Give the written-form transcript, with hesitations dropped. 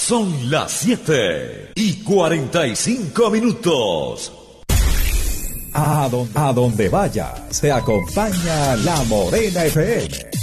Son las 7:45. A donde vaya, se acompaña La Morena FM.